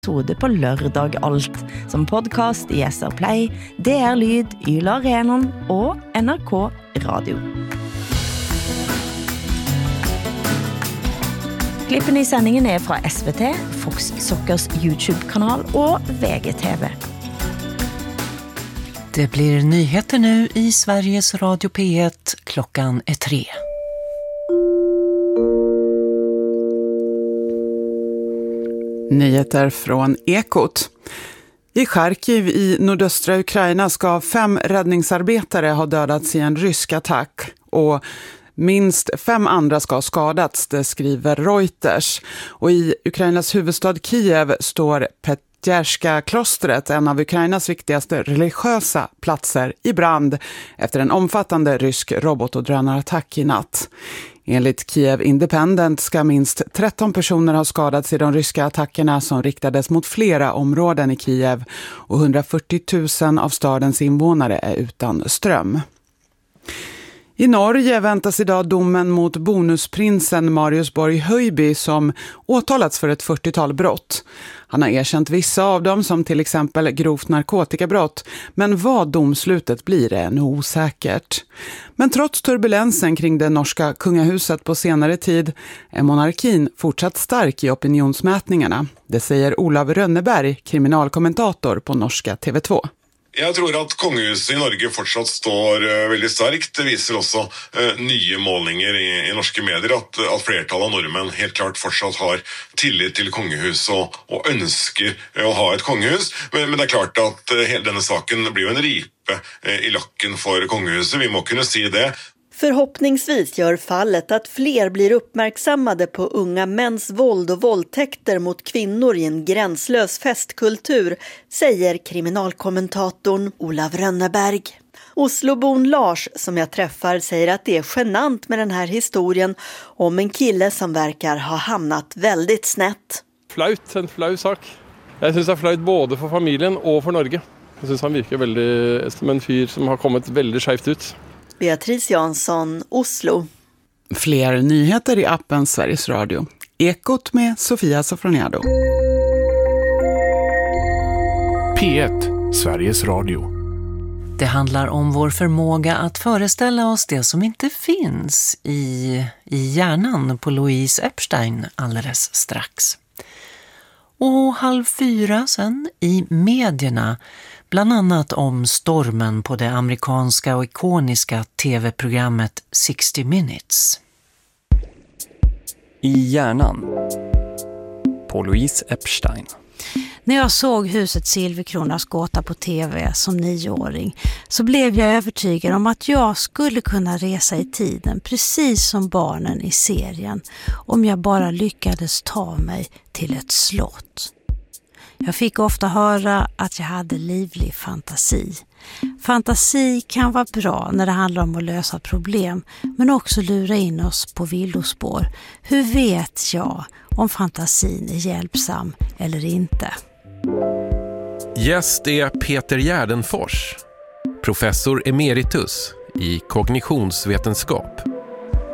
episode på lørdag alt, som podcast i SR Play, DR Lyd, Yle Arenon og NRK Radio. Klippen i sändningen är från SVT, Fox Sockers YouTube-kanal och VGTV. Det blir nyheter nu i Sveriges Radio P1. Klockan är 3. Nyheter från Ekot. I Charkiv i nordöstra Ukraina ska 5 räddningsarbetare ha dödats i en rysk attack och minst 5 andra ska ha skadats, det skriver Reuters. Och i Ukrainas huvudstad Kiev står Petrjärska-klostret, en av Ukrainas viktigaste religiösa platser, i brand efter en omfattande rysk robot- och drönarattack i natt. Enligt Kiev Independent ska minst 13 personer ha skadats i de ryska attackerna som riktades mot flera områden i Kiev och 140 000 av stadens invånare är utan ström. I Norge väntas idag domen mot bonusprinsen Marius Borg Høiby som åtalats för ett 40-tal brott. Han har erkänt vissa av dem som till exempel grovt narkotikabrott, men vad domslutet blir är ännu osäkert. Men trots turbulensen kring det norska kungahuset på senare tid är monarkin fortsatt stark i opinionsmätningarna. Det säger Olav Rönneberg, kriminalkommentator på norska TV2. Jeg tror at kongehuset i Norge fortsatt står veldig sterkt. Det viser også nye målinger i norske medier at flertallet av nordmenn helt klart fortsatt har tillit til kongehuset og ønsker å ha et kongehus. Men det er klart at hele denne saken blir jo en ripe i lakken for kongehuset. Vi må kunne si det. Förhoppningsvis gör fallet att fler blir uppmärksammade på unga mäns våld och våldtäkter mot kvinnor i en gränslös festkultur, säger kriminalkommentatorn Olav Rönneberg. Oslobon Lars, som jag träffar, säger att det är genant med den här historien om en kille som verkar ha hamnat väldigt snett. En flau sak. Jag syns det är flaut både för familjen och för Norge. Jag syns han virker väldigt som en fyr som har kommit väldigt skevt ut. Beatrice Jansson, Oslo. Fler nyheter i appen Sveriges Radio. Ekot med Sofia Sofroniado. P1, Sveriges Radio. Det handlar om vår förmåga att föreställa oss det som inte finns i hjärnan på Louise Epstein alldeles strax. Och 3:30 sen i medierna, bland annat om stormen på det amerikanska och ikoniska tv-programmet 60 Minutes. I hjärnan på Louise Epstein. När jag såg huset Silverkronas gåta på tv som 9-åring så blev jag övertygad om att jag skulle kunna resa i tiden precis som barnen i serien om jag bara lyckades ta mig till ett slott. Jag fick ofta höra att jag hade livlig fantasi. Fantasi kan vara bra när det handlar om att lösa problem, men också lura in oss på villospår. Hur vet jag om fantasin är hjälpsam eller inte? Gäst är Peter Gärdenfors, professor emeritus i kognitionsvetenskap